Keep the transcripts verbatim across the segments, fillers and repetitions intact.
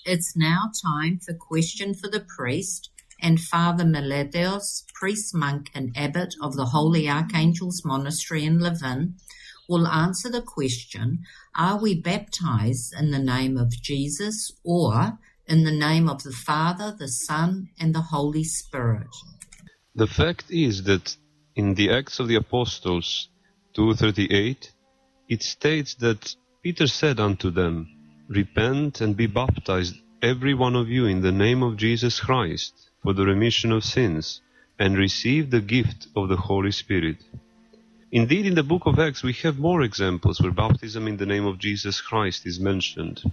It's now time for Question for the Priest, and Father Meletios, priest, monk and abbot of the Holy Archangels Monastery in Levin, will answer the question, are we baptized in the name of Jesus or in the name of the Father, the Son and the Holy Spirit? The fact is that in the Acts of the Apostles two thirty-eight, it states that Peter said unto them, Repent and be baptized, every one of you, in the name of Jesus Christ, for the remission of sins, and receive the gift of the Holy Spirit. Indeed, in the book of Acts, we have more examples where baptism in the name of Jesus Christ is mentioned.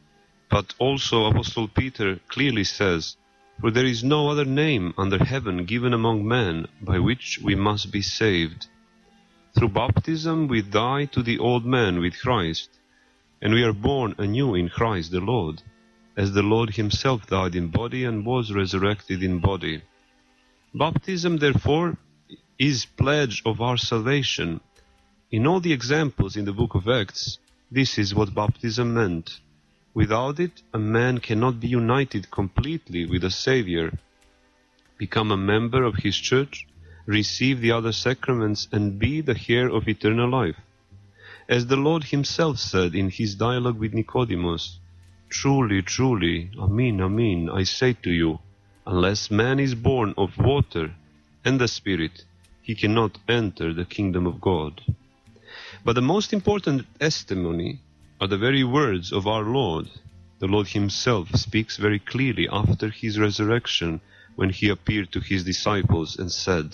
But also Apostle Peter clearly says, For there is no other name under heaven given among men by which we must be saved. Through baptism we die to the old man with Christ, and we are born anew in Christ the Lord, as the Lord himself died in body and was resurrected in body. Baptism, therefore, is pledge of our salvation. In all the examples in the book of Acts, this is what baptism meant. Without it, a man cannot be united completely with a Savior, become a member of his church, receive the other sacraments, and be the heir of eternal life. As the Lord himself said in his dialogue with Nicodemus, Truly, truly, Amen, Amen, I say to you, unless man is born of water and the Spirit, he cannot enter the kingdom of God. But the most important testimony are the very words of our Lord. The Lord himself speaks very clearly after his resurrection when he appeared to his disciples and said,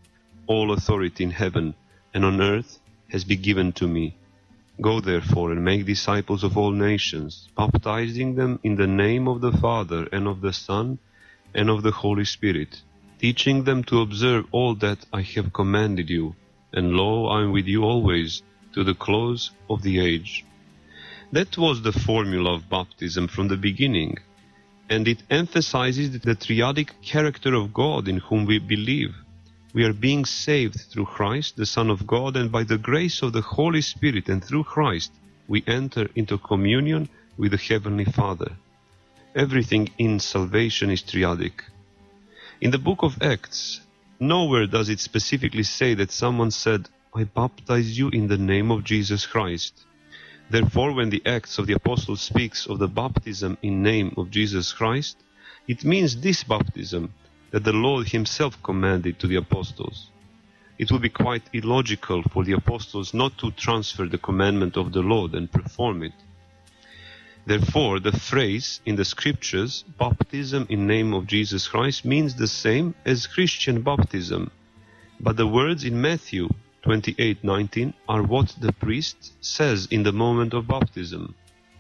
All authority in heaven and on earth has been given to me. Go therefore and make disciples of all nations, baptizing them in the name of the Father and of the Son and of the Holy Spirit, teaching them to observe all that I have commanded you. And lo, I am with you always, to the close of the age. That was the formula of baptism from the beginning, and it emphasizes the triadic character of God in whom we believe. We are being saved through Christ, the Son of God, and by the grace of the Holy Spirit, and through Christ, we enter into communion with the Heavenly Father. Everything in salvation is triadic. In the book of Acts, nowhere does it specifically say that someone said, I baptize you in the name of Jesus Christ. Therefore, when the Acts of the Apostles speaks of the baptism in name of Jesus Christ, it means this baptism that the Lord himself commanded to the apostles. It would be quite illogical for the apostles not to transfer the commandment of the Lord and perform it. Therefore, the phrase in the scriptures, baptism in name of Jesus Christ, means the same as Christian baptism. But the words in Matthew twenty-eight nineteen are what the priest says in the moment of baptism.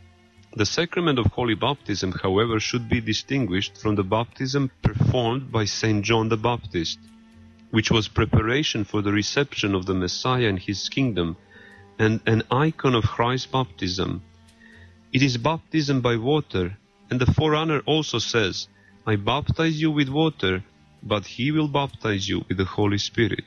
The sacrament of holy baptism, however, should be distinguished from the baptism performed by Saint John the Baptist, which was preparation for the reception of the Messiah and his kingdom, and an icon of Christ's baptism. It is baptism by water, and the forerunner also says, I baptize you with water, but he will baptize you with the Holy Spirit.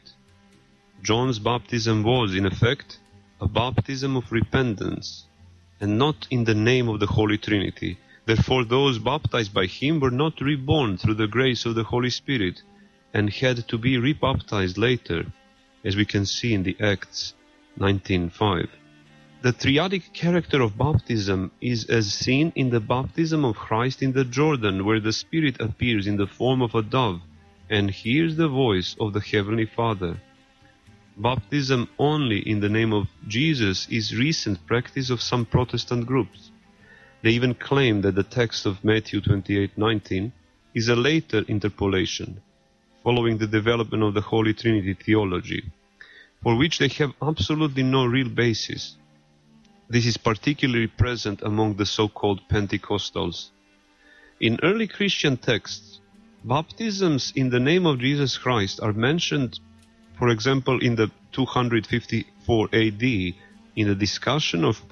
John's baptism was, in effect, a baptism of repentance, and not in the name of the Holy Trinity. Therefore, those baptized by him were not reborn through the grace of the Holy Spirit, and had to be rebaptized later, as we can see in the Acts nineteen five. The triadic character of baptism is as seen in the baptism of Christ in the Jordan, where the Spirit appears in the form of a dove, and hears the voice of the Heavenly Father. Baptism only in the name of Jesus is recent practice of some Protestant groups. They even claim that the text of Matthew twenty-eight nineteen is a later interpolation, following the development of the Holy Trinity theology, for which they have absolutely no real basis. This is particularly present among the so-called Pentecostals. In early Christian texts, baptisms in the name of Jesus Christ are mentioned, for example, in the two fifty-four A D, in the discussion of